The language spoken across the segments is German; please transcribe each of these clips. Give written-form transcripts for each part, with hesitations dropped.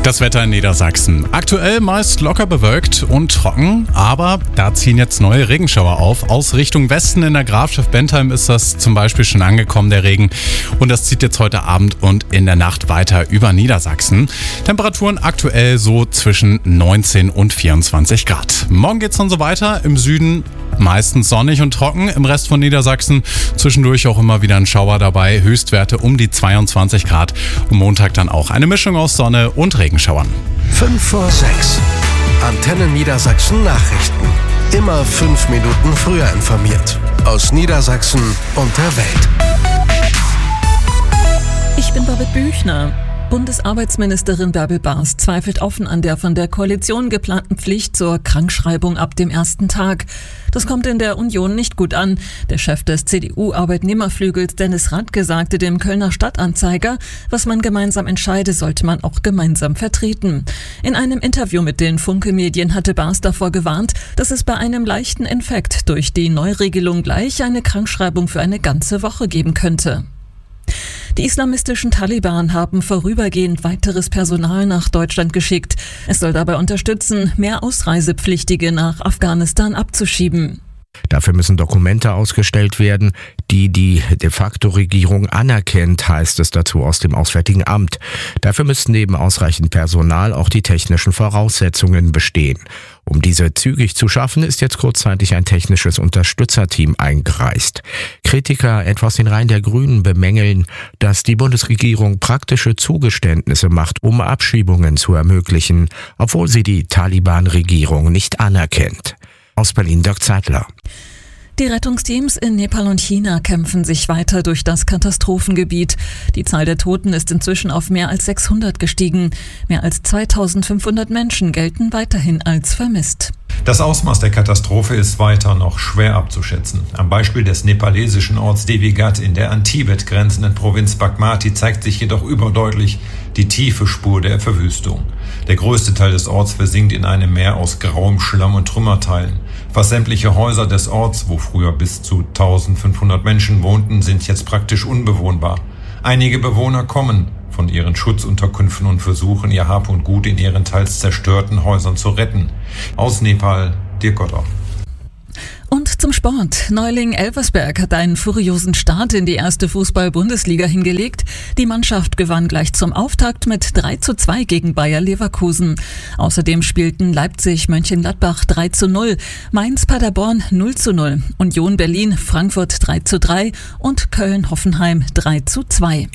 Das Wetter in Niedersachsen. Aktuell meist locker bewölkt und trocken, aber da ziehen jetzt neue Regenschauer auf. Aus Richtung Westen in der Grafschaft Bentheim ist das zum Beispiel schon angekommen, der Regen. Und das zieht jetzt heute Abend und in der Nacht weiter über Niedersachsen. Temperaturen aktuell so zwischen 19 und 24 Grad. Morgen geht's dann so weiter. Im Süden meistens sonnig und trocken. Im Rest von Niedersachsen zwischendurch auch immer wieder ein Schauer dabei. Höchstwerte um die 22 Grad. Und Montag dann auch eine Mischung aus Sonne und Regenschauern. 5 vor 6. Antenne Niedersachsen Nachrichten. Immer 5 Minuten früher informiert. Aus Niedersachsen und der Welt. Ich bin Babette Büchner. Bundesarbeitsministerin Bärbel Baas zweifelt offen an der von der Koalition geplanten Pflicht zur Krankschreibung ab dem ersten Tag. Das kommt in der Union nicht gut an. Der Chef des CDU-Arbeitnehmerflügels Dennis Radke sagte dem Kölner Stadtanzeiger, was man gemeinsam entscheide, sollte man auch gemeinsam vertreten. In einem Interview mit den Funke-Medien hatte Baas davor gewarnt, dass es bei einem leichten Infekt durch die Neuregelung gleich eine Krankschreibung für eine ganze Woche geben könnte. Die islamistischen Taliban haben vorübergehend weiteres Personal nach Deutschland geschickt. Es soll dabei unterstützen, mehr Ausreisepflichtige nach Afghanistan abzuschieben. Dafür müssen Dokumente ausgestellt werden, die die de facto Regierung anerkennt, heißt es dazu aus dem Auswärtigen Amt. Dafür müssten neben ausreichend Personal auch die technischen Voraussetzungen bestehen. Um diese zügig zu schaffen, ist jetzt kurzzeitig ein technisches Unterstützerteam eingereist. Kritiker etwa aus den Reihen der Grünen bemängeln, dass die Bundesregierung praktische Zugeständnisse macht, um Abschiebungen zu ermöglichen, obwohl sie die Taliban-Regierung nicht anerkennt. Aus Berlin, Dirk Zeitler. Die Rettungsteams in Nepal und China kämpfen sich weiter durch das Katastrophengebiet. Die Zahl der Toten ist inzwischen auf mehr als 600 gestiegen. Mehr als 2500 Menschen gelten weiterhin als vermisst. Das Ausmaß der Katastrophe ist weiter noch schwer abzuschätzen. Am Beispiel des nepalesischen Orts Devigat in der an Tibet grenzenden Provinz Bagmati zeigt sich jedoch überdeutlich die tiefe Spur der Verwüstung. Der größte Teil des Orts versinkt in einem Meer aus grauem Schlamm und Trümmerteilen. Fast sämtliche Häuser des Orts, wo früher bis zu 1500 Menschen wohnten, sind jetzt praktisch unbewohnbar. Einige Bewohner kommen von ihren Schutzunterkünften und versuchen, ihr Hab und Gut in ihren teils zerstörten Häusern zu retten. Aus Nepal, Dirk Gotter. Und zum Sport. Neuling Elversberg hat einen furiosen Start in die erste Fußball-Bundesliga hingelegt. Die Mannschaft gewann gleich zum Auftakt mit 3:2 gegen Bayer Leverkusen. Außerdem spielten Leipzig Mönchengladbach 3:0, Mainz Paderborn 0:0, Union Berlin Frankfurt 3:3 und Köln Hoffenheim 3:2.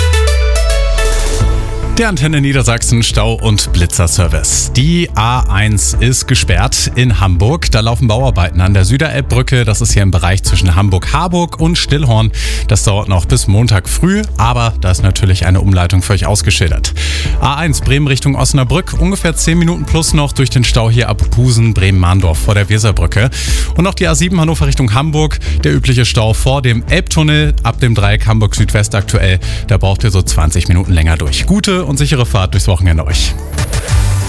Der Antenne Niedersachsen Stau- und Blitzerservice. Die A1 ist gesperrt in Hamburg. Da laufen Bauarbeiten an der Süderelbbrücke. Das ist hier im Bereich zwischen Hamburg-Harburg und Stillhorn. Das dauert noch bis Montag früh, aber da ist natürlich eine Umleitung für euch ausgeschildert. A1 Bremen Richtung Osnabrück. Ungefähr 10 Minuten plus noch durch den Stau hier ab Pusen, Bremen-Mahndorf vor der Weserbrücke. Und noch die A7 Hannover Richtung Hamburg. Der übliche Stau vor dem Elbtunnel ab dem Dreieck Hamburg Südwest aktuell. Da braucht ihr so 20 Minuten länger durch. Gute und sichere Fahrt durchs Wochenende euch.